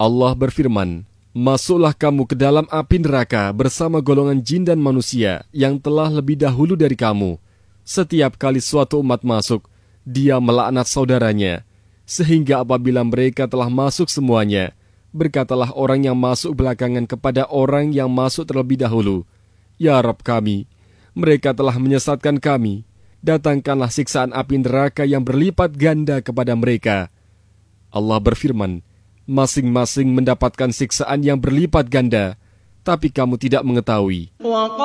Allah berfirman, "Masuklah kamu ke dalam api neraka bersama golongan jin dan manusia yang telah lebih dahulu dari kamu. Setiap kali suatu umat masuk, dia melaknat saudaranya. Sehingga apabila mereka telah masuk semuanya, berkatalah orang yang masuk belakangan kepada orang yang masuk terlebih dahulu, 'Ya Rabb kami, mereka telah menyesatkan kami. Datangkanlah siksaan api neraka yang berlipat ganda kepada mereka.' Allah berfirman, masing-masing mendapatkan siksaan yang berlipat ganda, tapi kamu tidak mengetahui.